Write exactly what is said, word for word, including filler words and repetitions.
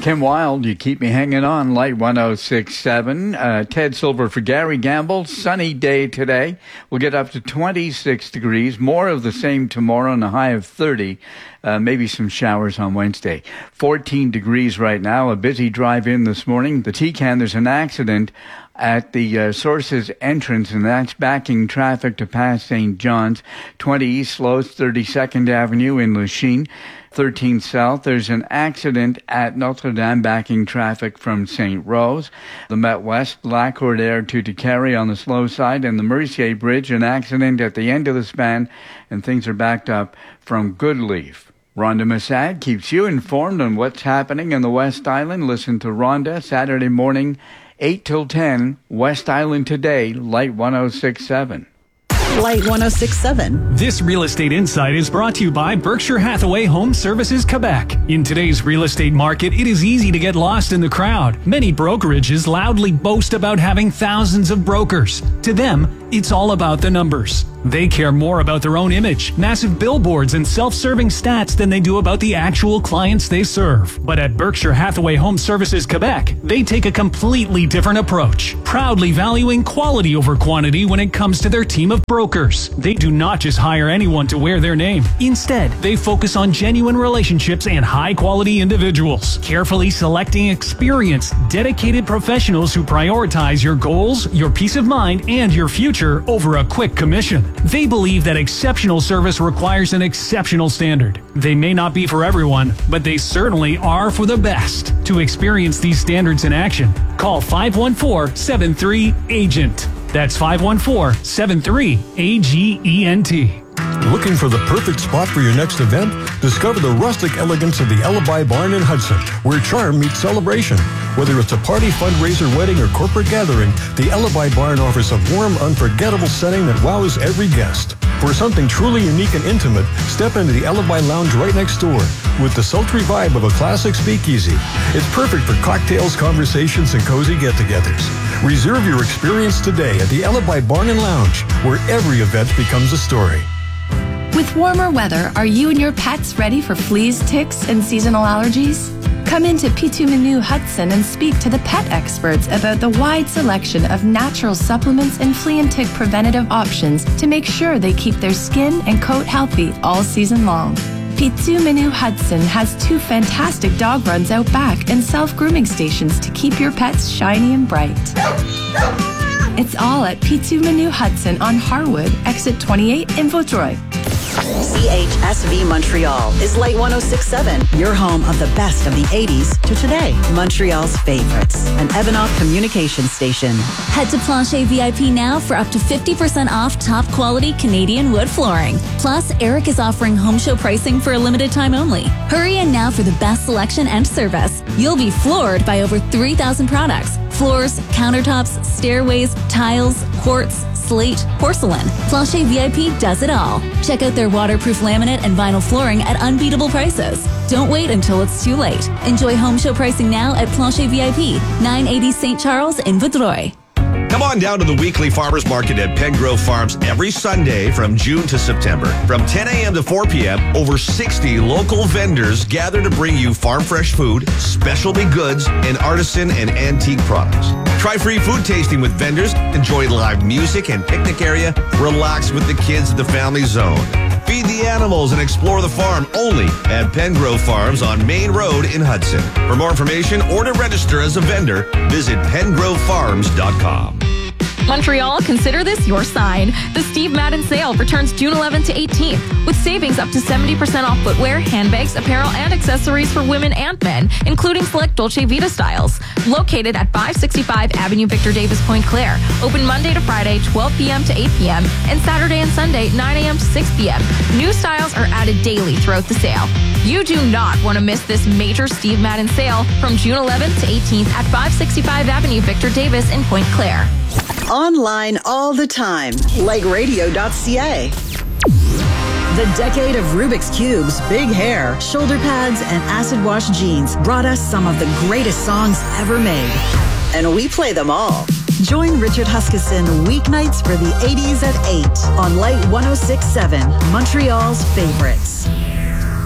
Kim Wilde, You Keep Me Hanging On, Light one oh six point seven. Uh, Ted Silver for Gary Gamble. Sunny day today. We'll get up to twenty-six degrees. More of the same tomorrow and a high of thirty. Uh, maybe some showers on Wednesday. fourteen degrees right now. A busy drive in this morning. The T C A N, there's an accident at the uh, Sources entrance, and that's backing traffic to past Saint John's. twenty East slows thirty-second Avenue in Lachine. thirteen South, there's an accident at Notre Dame backing traffic from Saint Rose. The Met West, Lacourtière to Décarie on the slow side, and the Mercier Bridge, an accident at the end of the span, and things are backed up from Goodleaf. Rhonda Massad keeps you informed on what's happening in the West Island. Listen to Rhonda Saturday morning, eight till ten, West Island Today, Light one oh six point seven. Light one oh six point seven. This Real Estate Insight is brought to you by Berkshire Hathaway Home Services Quebec. In today's real estate market, it is easy to get lost in the crowd. Many brokerages loudly boast about having thousands of brokers. To them, it's all about the numbers. They care more about their own image, massive billboards, and self-serving stats than they do about the actual clients they serve. But at Berkshire Hathaway Home Services Quebec, they take a completely different approach, proudly valuing quality over quantity when it comes to their team of brokers. They do not just hire anyone to wear their name. Instead, they focus on genuine relationships and high-quality individuals, carefully selecting experienced, dedicated professionals who prioritize your goals, your peace of mind, and your future over a quick commission. They believe that exceptional service requires an exceptional standard. They may not be for everyone, but they certainly are for the best. To experience these standards in action, call five one four, seven three, A G E N T. That's five one four, seven three, A G E N T. Looking for the perfect spot for your next event? Discover the rustic elegance of the Alibi Barn in Hudson, where charm meets celebration. Whether it's a party, fundraiser, wedding, or corporate gathering, the Alibi Barn offers a warm, unforgettable setting that wows every guest. For something truly unique and intimate, step into the Alibi Lounge right next door with the sultry vibe of a classic speakeasy. It's perfect for cocktails, conversations, and cozy get-togethers. Reserve your experience today at the Alibi Barn and Lounge, where every event becomes a story. With warmer weather, are you and your pets ready for fleas, ticks, and seasonal allergies? Come into Pitu Menu Hudson and speak to the pet experts about the wide selection of natural supplements and flea and tick preventative options to make sure they keep their skin and coat healthy all season long. Pitu Menu Hudson has two fantastic dog runs out back and self-grooming stations to keep your pets shiny and bright. It's all at Pitu Menu Hudson on Harwood, exit twenty-eight in Vaudreuil. C H S V Montreal is Light one oh six point seven, your home of the best of the eighties to today. Montreal's favorites, an Ebenoff communication station. Head to Plancher V I P now for up to fifty percent off top quality Canadian wood flooring. Plus, Eric is offering home show pricing for a limited time only. Hurry in now for the best selection and service. You'll be floored by over three thousand products. Floors, countertops, stairways, tiles, quartz, slate, porcelain. Plancher V I P does it all. Check out their waterproof laminate and vinyl flooring at unbeatable prices. Don't wait until it's too late. Enjoy home show pricing now at Plancher V I P, nine eighty Saint Charles in Vaudreuil. Come on down to the weekly farmers market at Pengrove Farms every Sunday from June to September. From ten a.m. to four p.m., over sixty local vendors gather to bring you farm fresh food, specialty goods, and artisan and antique products. Try free food tasting with vendors, enjoy live music and picnic area, relax with the kids at the family zone. Feed the animals and explore the farm only at Pengrove Farms on Main Road in Hudson. For more information or to register as a vendor, visit pengrove farms dot com. Montreal, consider this your sign. The Steve Madden sale returns June eleventh to eighteenth with savings up to seventy percent off footwear, handbags, apparel, and accessories for women and men, including select Dolce Vita styles. Located at five sixty-five Avenue Victor Davis, Pointe Claire. Open Monday to Friday, twelve p.m. to eight p.m. and Saturday and Sunday, nine a.m. to six p.m. New styles are added daily throughout the sale. You do not want to miss this major Steve Madden sale from June eleventh to eighteenth at five sixty-five Avenue Victor Davis in Pointe Claire. Online all the time, like radio dot c a. The decade of Rubik's Cubes, big hair, shoulder pads, and acid wash jeans brought us some of the greatest songs ever made. And we play them all. Join Richard Huskisson weeknights for the eighties at eight on Light one oh six point seven, Montreal's favorites.